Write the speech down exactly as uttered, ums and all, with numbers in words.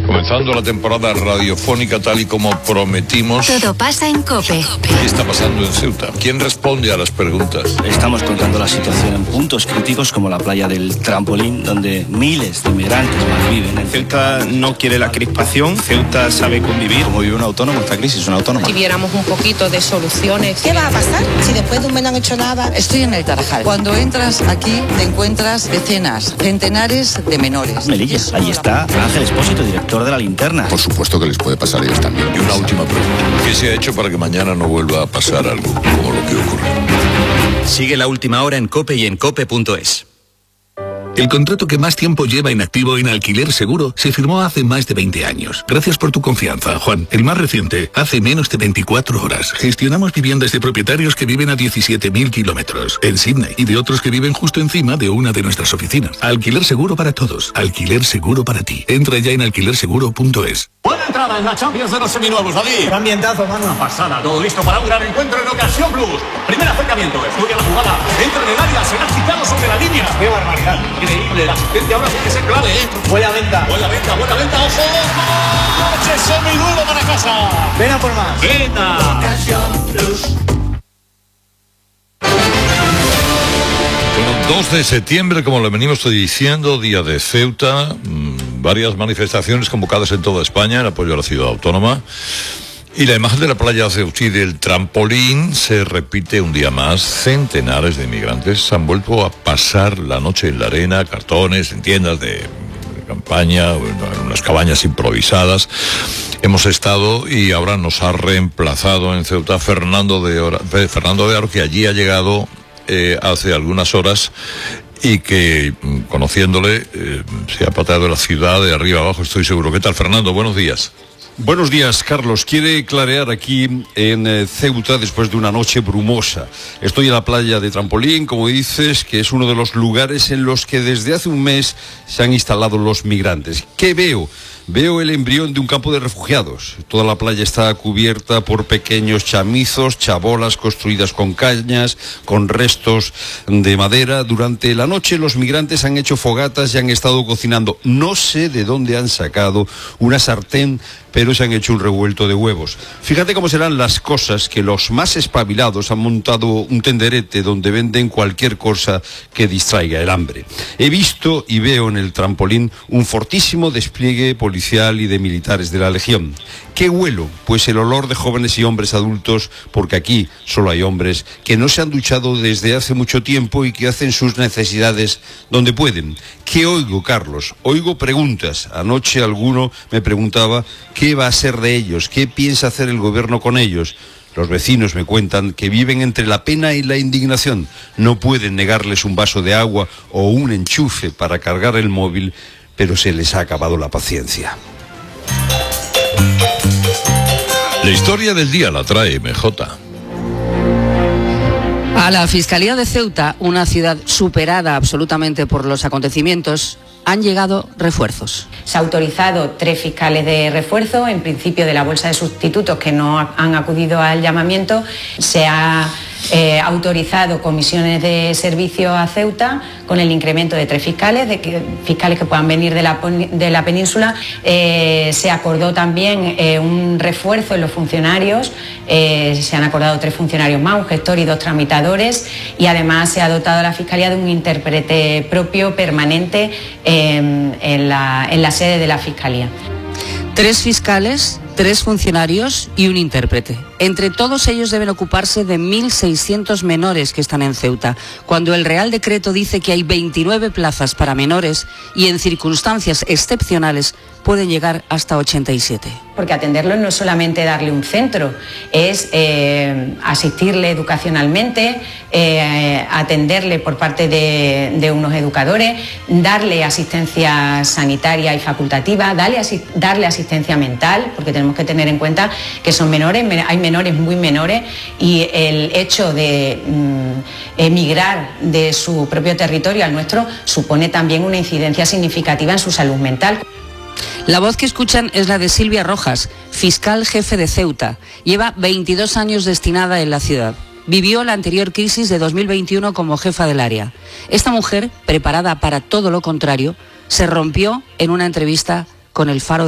Comenzando la temporada radiofónica tal y como prometimos. Todo pasa en COPE. ¿Qué está pasando en Ceuta? ¿Quién responde a las preguntas? Estamos contando la situación en puntos críticos como la playa del Trampolín, donde miles de migrantes malviven. Ceuta no quiere la crispación, Ceuta sabe convivir. Como vive un autónomo, esta crisis es un autónomo. Si viéramos un poquito de soluciones. ¿Qué va a pasar si después de un mes no han hecho nada? Estoy en el Tarajal. Cuando entras aquí te encuentras decenas, centenares de menores. Melillas, ahí está Ángel Espósito, director de La Linterna. Por supuesto que les puede pasar a ellos también. Y una última pregunta. ¿Qué se ha hecho para que mañana no vuelva a pasar algo como lo que ocurrió? Sigue La Última Hora en COPE y en cope punto es. El contrato que más tiempo lleva inactivo en Alquiler Seguro se firmó hace más de veinte años. Gracias por tu confianza, Juan. El más reciente, hace menos de veinticuatro horas. Gestionamos viviendas de propietarios que viven a diecisiete mil kilómetros en Sydney y de otros que viven justo encima de una de nuestras oficinas. Alquiler Seguro para todos. Alquiler Seguro para ti. Entra ya en alquiler seguro punto es. Buena entrada en la Champions de los seminuevos, David. Qué ambientazo, mano. Una pasada, todo listo para un gran encuentro en Ocasión Plus. Primer acercamiento, estudia la jugada, entra en el área, será quitado sobre la línea. Qué barbaridad. Increíble, la asistencia ahora tiene que ser clave, ¿eh? Buena venta. Buena venta, buena venta, ojo, ojo. Noche seminuevo para casa. Ven a por más. Venta. Ocasión Plus. Bueno, dos de septiembre, como le venimos diciendo, día de Ceuta, mmm, varias manifestaciones convocadas en toda España en apoyo a la ciudad autónoma. Y la imagen de la playa ceutí del Trampolín se repite un día más. Centenares de inmigrantes han vuelto a pasar la noche en la arena, cartones, en tiendas de campaña, en unas cabañas improvisadas. Hemos estado y ahora nos ha reemplazado en Ceuta Fernando de Oro, Fernando de Aro, que allí ha llegado eh, hace algunas horas y que, conociéndole, eh, se ha pateado la ciudad de arriba abajo, estoy seguro. ¿Qué tal, Fernando? Buenos días. Buenos días, Carlos. Quiere clarear aquí en eh, Ceuta después de una noche brumosa. Estoy en la playa de Trampolín, como dices, que es uno de los lugares en los que desde hace un mes se han instalado los migrantes. ¿Qué veo? Veo el embrión de un campo de refugiados. Toda la playa está cubierta por pequeños chamizos, chabolas construidas con cañas, con restos de madera. Durante la noche los migrantes han hecho fogatas y han estado cocinando. No sé de dónde han sacado una sartén, pero se han hecho un revuelto de huevos. Fíjate cómo serán las cosas que los más espabilados han montado un tenderete donde venden cualquier cosa que distraiga el hambre. He visto y veo en el Trampolín un fortísimo despliegue policial y de militares de la Legión. ¿Qué huelo? Pues el olor de jóvenes y hombres adultos, porque aquí solo hay hombres que no se han duchado desde hace mucho tiempo y que hacen sus necesidades donde pueden. ¿Qué oigo, Carlos? Oigo preguntas. Anoche alguno me preguntaba qué va a ser de ellos, qué piensa hacer el gobierno con ellos. Los vecinos me cuentan que viven entre la pena y la indignación. No pueden negarles un vaso de agua o un enchufe para cargar el móvil, pero se les ha acabado la paciencia. La historia del día la trae M J. A la Fiscalía de Ceuta, una ciudad superada absolutamente por los acontecimientos, han llegado refuerzos. Se ha autorizado tres fiscales de refuerzo, en principio de la bolsa de sustitutos que no han acudido al llamamiento. Se ha eh, autorizado comisiones de servicio a Ceuta con el incremento de tres fiscales, de que, fiscales que puedan venir de la, de la península. Eh, se acordó también eh, un refuerzo en los funcionarios, eh, se han acordado tres funcionarios más, un gestor y dos tramitadores, y además se ha dotado a la Fiscalía de un intérprete propio permanente eh, en, la, en la sede de la Fiscalía. Tres fiscales, tres funcionarios y un intérprete. Entre todos ellos deben ocuparse de mil seiscientos menores que están en Ceuta, cuando el Real Decreto dice que hay veintinueve plazas para menores y en circunstancias excepcionales pueden llegar hasta ochenta y siete. Porque atenderlo no es solamente darle un centro, es eh, asistirle educacionalmente, eh, atenderle por parte de, de unos educadores, darle asistencia sanitaria y facultativa, darle, asi darle asistencia mental, porque tenemos que tener en cuenta que son menores, hay menores muy menores, y el hecho de mm, emigrar de su propio territorio al nuestro supone también una incidencia significativa en su salud mental. La voz que escuchan es la de Silvia Rojas, fiscal jefe de Ceuta. Lleva veintidós años destinada en la ciudad. Vivió la anterior crisis de dos mil veintiuno como jefa del área. Esta mujer, preparada para todo lo contrario, se rompió en una entrevista con El Faro.